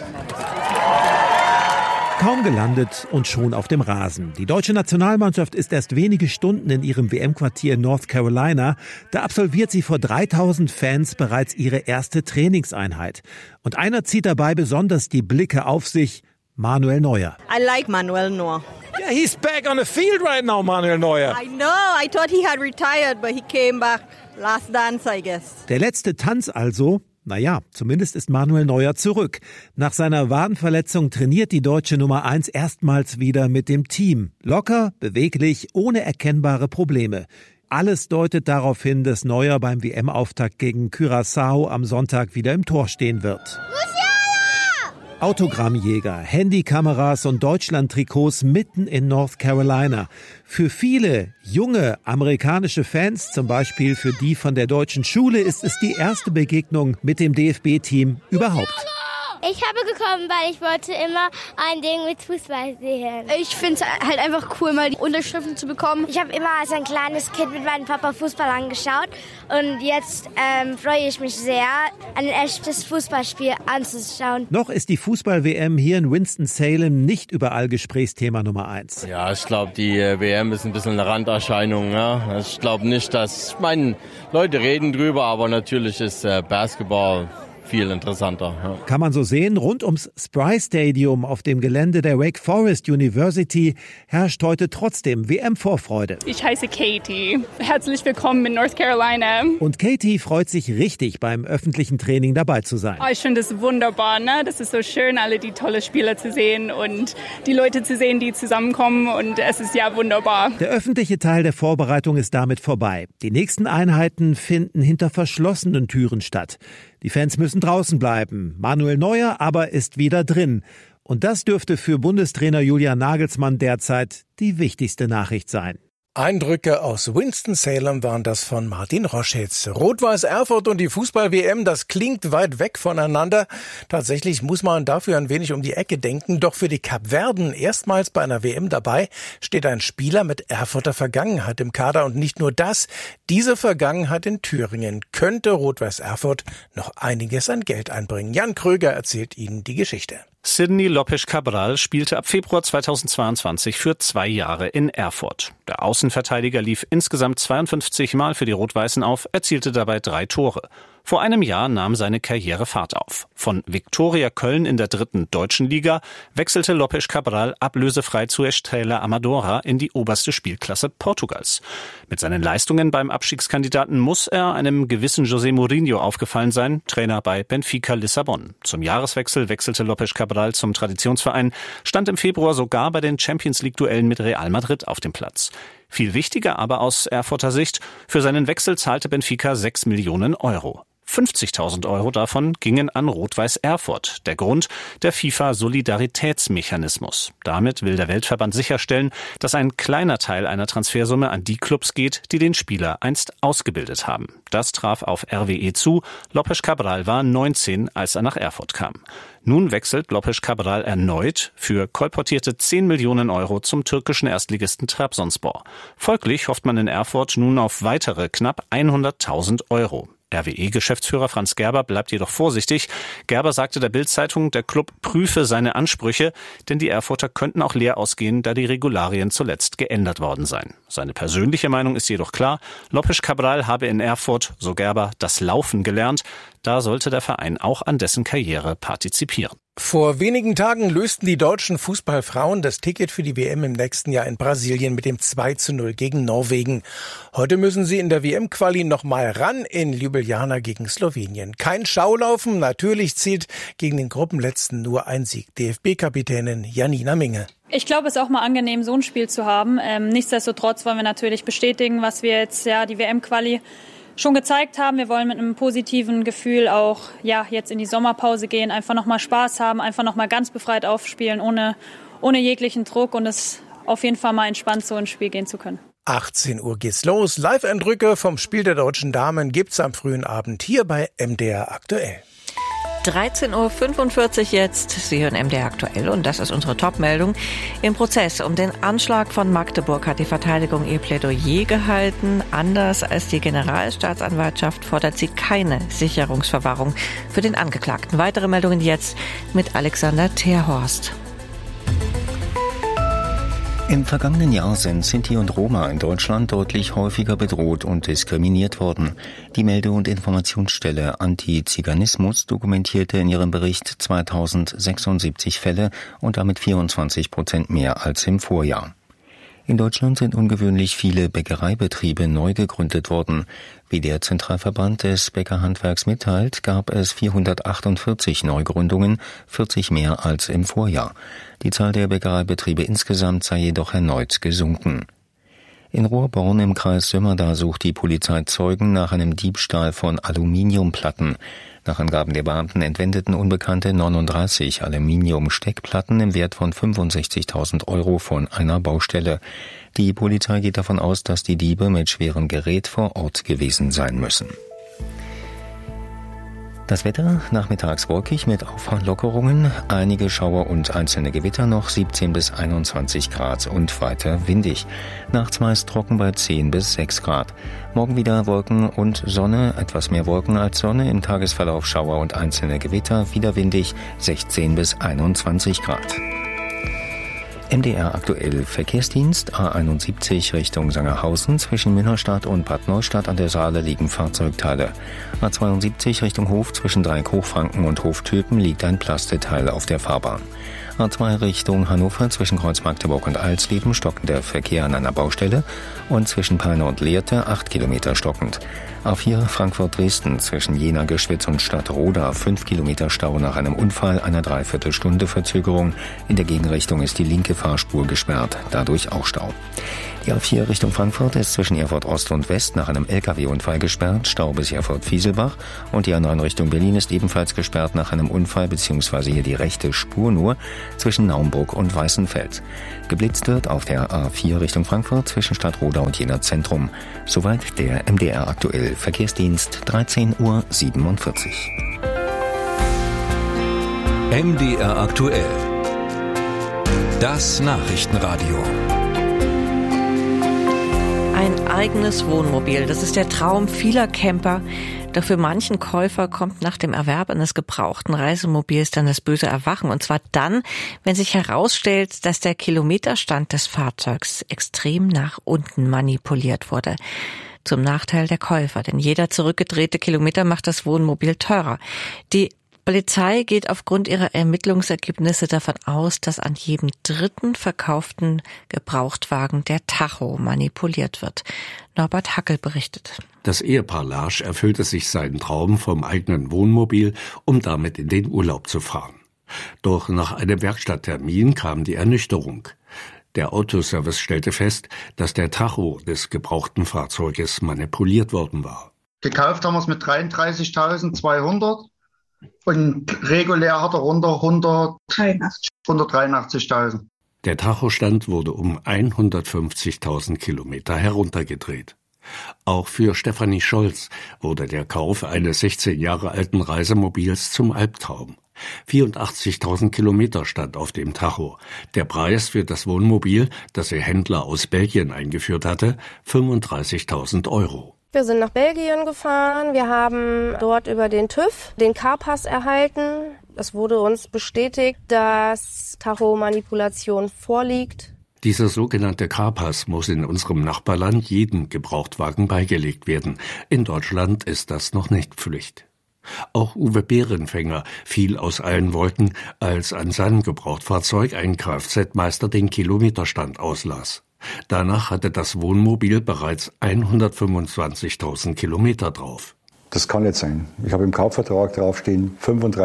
Kaum gelandet und schon auf dem Rasen. Die deutsche Nationalmannschaft ist erst wenige Stunden in ihrem WM-Quartier in North Carolina. Da absolviert sie vor 3000 Fans bereits ihre erste Trainingseinheit. Und einer zieht dabei besonders die Blicke auf sich: Manuel Neuer. I like Manuel Neuer. Yeah, he's back on the field right now, Manuel Neuer. I know. I thought he had retired, but he came back. Last dance, I guess. Der letzte Tanz also? Naja, zumindest ist Manuel Neuer zurück. Nach seiner Wadenverletzung trainiert die deutsche Nummer 1 erstmals wieder mit dem Team. Locker, beweglich, ohne erkennbare Probleme. Alles deutet darauf hin, dass Neuer beim WM-Auftakt gegen Curaçao am Sonntag wieder im Tor stehen wird. Autogrammjäger, Handykameras und Deutschland-Trikots mitten in North Carolina. Für viele junge amerikanische Fans, zum Beispiel für die von der deutschen Schule, ist es die erste Begegnung mit dem DFB-Team überhaupt. Ich habe gekommen, weil ich wollte immer ein Ding mit Fußball sehen. Ich finde es halt einfach cool, mal die Unterschriften zu bekommen. Ich habe immer als ein kleines Kind mit meinem Papa Fußball angeschaut und jetzt freue ich mich sehr, ein echtes Fußballspiel anzuschauen. Noch ist die Fußball-WM hier in Winston-Salem nicht überall Gesprächsthema Nummer 1. Ja, ich glaube, die WM ist ein bisschen eine Randerscheinung. Ja? Ich glaube nicht, Leute reden drüber, aber natürlich ist Basketball viel interessanter. Ja. Kann man so sehen, rund ums Spry Stadium auf dem Gelände der Wake Forest University herrscht heute trotzdem WM-Vorfreude. Ich heiße Katie. Herzlich willkommen in North Carolina. Und Katie freut sich richtig, beim öffentlichen Training dabei zu sein. Ich finde es wunderbar, ne? Das ist so schön, alle die tolle Spieler zu sehen und die Leute zu sehen, die zusammenkommen, und es ist ja wunderbar. Der öffentliche Teil der Vorbereitung ist damit vorbei. Die nächsten Einheiten finden hinter verschlossenen Türen statt. Die Fans müssen draußen bleiben. Manuel Neuer aber ist wieder drin. Und das dürfte für Bundestrainer Julian Nagelsmann derzeit die wichtigste Nachricht sein. Eindrücke aus Winston-Salem waren das von Martin Roschitz. Rot-Weiß Erfurt und die Fußball-WM, das klingt weit weg voneinander. Tatsächlich muss man dafür ein wenig um die Ecke denken. Doch für die Kapverden, erstmals bei einer WM dabei, steht ein Spieler mit Erfurter Vergangenheit im Kader. Und nicht nur das, diese Vergangenheit in Thüringen könnte Rot-Weiß Erfurt noch einiges an Geld einbringen. Jan Kröger erzählt Ihnen die Geschichte. Sidney Lopez-Cabral spielte ab Februar 2022 für 2 Jahre in Erfurt. Der Außenverteidiger lief insgesamt 52 Mal für die Rot-Weißen auf, erzielte dabei 3 Tore. Vor einem Jahr nahm seine Karriere Fahrt auf. Von Viktoria Köln in der 3. deutschen Liga wechselte Lopes Cabral ablösefrei zu Estrela Amadora in die oberste Spielklasse Portugals. Mit seinen Leistungen beim Abstiegskandidaten muss er einem gewissen José Mourinho aufgefallen sein, Trainer bei Benfica Lissabon. Zum Jahreswechsel wechselte Lopes Cabral zum Traditionsverein, stand im Februar sogar bei den Champions-League-Duellen mit Real Madrid auf dem Platz. Viel wichtiger aber aus Erfurter Sicht, für seinen Wechsel zahlte Benfica 6 Millionen Euro. 50.000 Euro davon gingen an Rot-Weiß Erfurt. Der Grund, der FIFA-Solidaritätsmechanismus. Damit will der Weltverband sicherstellen, dass ein kleiner Teil einer Transfersumme an die Clubs geht, die den Spieler einst ausgebildet haben. Das traf auf RWE zu. Lopes Cabral war 19, als er nach Erfurt kam. Nun wechselt Lopes Cabral erneut für kolportierte 10 Millionen Euro zum türkischen Erstligisten Trabzonspor. Folglich hofft man in Erfurt nun auf weitere knapp 100.000 Euro. RWE-Geschäftsführer Franz Gerber bleibt jedoch vorsichtig. Gerber sagte der Bild-Zeitung, der Club prüfe seine Ansprüche, denn die Erfurter könnten auch leer ausgehen, da die Regularien zuletzt geändert worden seien. Seine persönliche Meinung ist jedoch klar, Lopes Cabral habe in Erfurt, so Gerber, das Laufen gelernt. Da sollte der Verein auch an dessen Karriere partizipieren. Vor wenigen Tagen lösten die deutschen Fußballfrauen das Ticket für die WM im nächsten Jahr in Brasilien mit dem 2:0 gegen Norwegen. Heute müssen sie in der WM-Quali nochmal ran in Ljubljana gegen Slowenien. Kein Schaulaufen, natürlich zählt gegen den Gruppenletzten nur ein Sieg. DFB-Kapitänin Janina Minge. Ich glaube, es ist auch mal angenehm, so ein Spiel zu haben. Nichtsdestotrotz wollen wir natürlich bestätigen, was wir jetzt die WM-Quali schon gezeigt haben. Wir wollen mit einem positiven Gefühl auch jetzt in die Sommerpause gehen, einfach nochmal Spaß haben, einfach nochmal ganz befreit aufspielen, ohne jeglichen Druck und es auf jeden Fall mal entspannt so ins Spiel gehen zu können. 18 Uhr geht's los. Live-Eindrücke vom Spiel der deutschen Damen gibt's am frühen Abend hier bei MDR aktuell. 13.45 Uhr jetzt. Sie hören MDR aktuell und das ist unsere Top-Meldung. Im Prozess um den Anschlag von Magdeburg hat die Verteidigung ihr Plädoyer gehalten. Anders als die Generalstaatsanwaltschaft fordert sie keine Sicherungsverwahrung für den Angeklagten. Weitere Meldungen jetzt mit Alexander Terhorst. Im vergangenen Jahr sind Sinti und Roma in Deutschland deutlich häufiger bedroht und diskriminiert worden. Die Melde- und Informationsstelle Antiziganismus dokumentierte in ihrem Bericht 2076 Fälle und damit 24% mehr als im Vorjahr. In Deutschland sind ungewöhnlich viele Bäckereibetriebe neu gegründet worden. Wie der Zentralverband des Bäckerhandwerks mitteilt, gab es 448 Neugründungen, 40 mehr als im Vorjahr. Die Zahl der Bäckereibetriebe insgesamt sei jedoch erneut gesunken. In Rohrborn im Kreis Sömmerda sucht die Polizei Zeugen nach einem Diebstahl von Aluminiumplatten. Nach Angaben der Beamten entwendeten Unbekannte 39 Aluminiumsteckplatten im Wert von 65.000 Euro von einer Baustelle. Die Polizei geht davon aus, dass die Diebe mit schwerem Gerät vor Ort gewesen sein müssen. Das Wetter nachmittags wolkig mit Auflockerungen, einige Schauer und einzelne Gewitter, noch 17 bis 21 Grad und weiter windig. Nachts meist trocken bei 10 bis 6 Grad. Morgen wieder Wolken und Sonne, etwas mehr Wolken als Sonne, im Tagesverlauf Schauer und einzelne Gewitter, wieder windig, 16 bis 21 Grad. MDR aktuell Verkehrsdienst A71 Richtung Sangerhausen. Zwischen Münnerstadt und Bad Neustadt an der Saale liegen Fahrzeugteile. A72 Richtung Hof zwischen Dreieck-Hochfranken und Hoftülpen liegt ein Plasteteil auf der Fahrbahn. A2 Richtung Hannover zwischen Kreuz Magdeburg und Alsleben stockender Verkehr an einer Baustelle und zwischen Peine und Lehrte 8 Kilometer stockend. A4 Frankfurt-Dresden zwischen Jena, Geschwitz und Stadtroda 5 Kilometer Stau nach einem Unfall, einer Dreiviertelstunde Verzögerung. In der Gegenrichtung ist die linke Fahrspur gesperrt, dadurch auch Stau. Die A4 Richtung Frankfurt ist zwischen Erfurt Ost und West nach einem LKW-Unfall gesperrt, Stau bis Erfurt-Fieselbach. Und die A9 Richtung Berlin ist ebenfalls gesperrt nach einem Unfall, beziehungsweise hier die rechte Spur nur, zwischen Naumburg und Weißenfels. Geblitzt wird auf der A4 Richtung Frankfurt zwischen Stadtroda und Jena Zentrum. Soweit der MDR aktuell Verkehrsdienst, 13.47 Uhr. MDR aktuell. Das Nachrichtenradio. Ein eigenes Wohnmobil, das ist der Traum vieler Camper. Doch für manchen Käufer kommt nach dem Erwerb eines gebrauchten Reisemobils dann das böse Erwachen. Und zwar dann, wenn sich herausstellt, dass der Kilometerstand des Fahrzeugs extrem nach unten manipuliert wurde. zum Nachteil der Käufer, denn jeder zurückgedrehte Kilometer macht das Wohnmobil teurer. Die Polizei geht aufgrund ihrer Ermittlungsergebnisse davon aus, dass an jedem dritten verkauften Gebrauchtwagen der Tacho manipuliert wird. Norbert Hackel berichtet. Das Ehepaar Larsch erfüllte sich seinen Traum vom eigenen Wohnmobil, um damit in den Urlaub zu fahren. Doch nach einem Werkstatttermin kam die Ernüchterung. Der Autoservice stellte fest, dass der Tacho des gebrauchten Fahrzeuges manipuliert worden war. Gekauft haben wir es mit 33.200 und regulär hat er runter 183.000. Der Tachostand wurde um 150.000 Kilometer heruntergedreht. Auch für Stefanie Scholz wurde der Kauf eines 16 Jahre alten Reisemobils zum Albtraum. 84.000 Kilometer stand auf dem Tacho. Der Preis für das Wohnmobil, das ihr Händler aus Belgien eingeführt hatte, 35.000 €. Wir sind nach Belgien gefahren. Wir haben dort über den TÜV den Carpass erhalten. Es wurde uns bestätigt, dass Tacho-Manipulation vorliegt. Dieser sogenannte Carpass muss in unserem Nachbarland jedem Gebrauchtwagen beigelegt werden. In Deutschland ist das noch nicht Pflicht. Auch Uwe Behrenfänger fiel aus allen Wolken, als an seinem Gebrauchtfahrzeug ein Kfz-Meister den Kilometerstand auslas. Danach hatte das Wohnmobil bereits 125.000 Kilometer drauf. Das kann nicht sein. Ich habe im Kaufvertrag draufstehen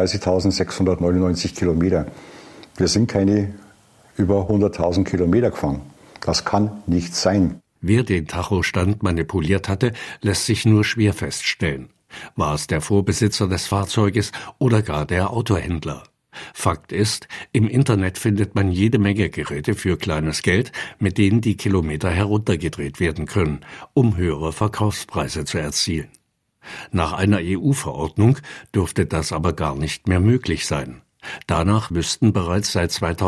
35.699 Kilometer. Wir sind keine über 100.000 Kilometer gefahren. Das kann nicht sein. Wer den Tachostand manipuliert hatte, lässt sich nur schwer feststellen. War es der Vorbesitzer des Fahrzeuges oder gar der Autohändler? Fakt ist, im Internet findet man jede Menge Geräte für kleines Geld, mit denen die Kilometer heruntergedreht werden können, um höhere Verkaufspreise zu erzielen. Nach einer EU-Verordnung dürfte das aber gar nicht mehr möglich sein. Danach müssten bereits seit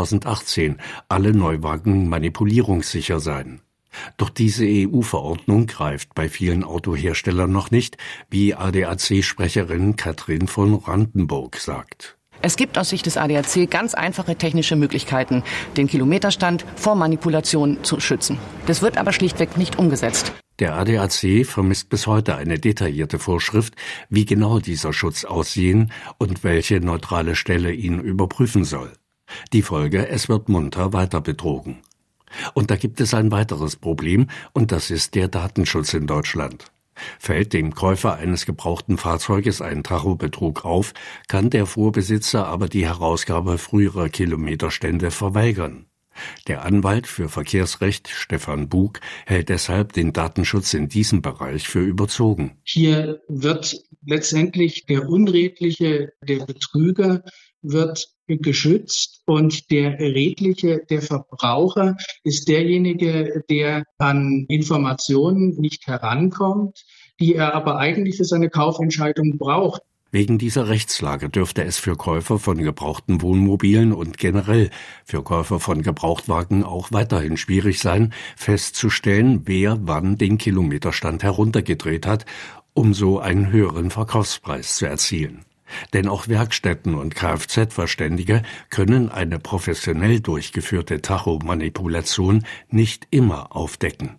2018 alle Neuwagen manipulierungssicher sein. Doch diese EU-Verordnung greift bei vielen Autoherstellern noch nicht, wie ADAC-Sprecherin Katrin von Randenburg sagt. Es gibt aus Sicht des ADAC ganz einfache technische Möglichkeiten, den Kilometerstand vor Manipulation zu schützen. Das wird aber schlichtweg nicht umgesetzt. Der ADAC vermisst bis heute eine detaillierte Vorschrift, wie genau dieser Schutz aussehen und welche neutrale Stelle ihn überprüfen soll. Die Folge: es wird munter weiter betrogen. Und da gibt es ein weiteres Problem, und das ist der Datenschutz in Deutschland. Fällt dem Käufer eines gebrauchten Fahrzeuges ein Tachobetrug auf, kann der Vorbesitzer aber die Herausgabe früherer Kilometerstände verweigern. Der Anwalt für Verkehrsrecht, Stefan Bug, hält deshalb den Datenschutz in diesem Bereich für überzogen. Hier wird letztendlich der Unredliche, der Betrüger, wird geschützt, und der Redliche, der Verbraucher, ist derjenige, der an Informationen nicht herankommt, die er aber eigentlich für seine Kaufentscheidung braucht. Wegen dieser Rechtslage dürfte es für Käufer von gebrauchten Wohnmobilen und generell für Käufer von Gebrauchtwagen auch weiterhin schwierig sein, festzustellen, wer wann den Kilometerstand heruntergedreht hat, um so einen höheren Verkaufspreis zu erzielen. Denn auch Werkstätten und Kfz-Verständige können eine professionell durchgeführte Tacho-Manipulation nicht immer aufdecken.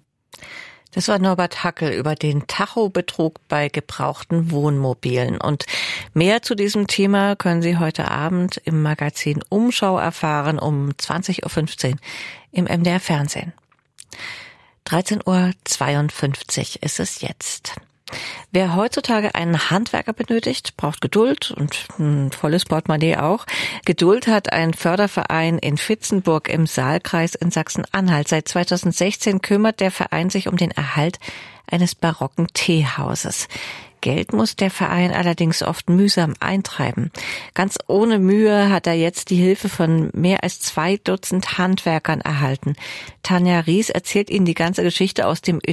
Das war Norbert Hackel über den Tacho-Betrug bei gebrauchten Wohnmobilen. Und mehr zu diesem Thema können Sie heute Abend im Magazin Umschau erfahren um 20.15 Uhr im MDR Fernsehen. 13.52 Uhr ist es jetzt. Wer heutzutage einen Handwerker benötigt, braucht Geduld und ein volles Portemonnaie auch. Geduld hat ein Förderverein in Vitzenburg im Saalkreis in Sachsen-Anhalt. Seit 2016 kümmert der Verein sich um den Erhalt eines barocken Teehauses. Geld muss der Verein allerdings oft mühsam eintreiben. Ganz ohne Mühe hat er jetzt die Hilfe von mehr als 2 Dutzend Handwerkern erhalten. Tanja Ries erzählt Ihnen die ganze Geschichte aus dem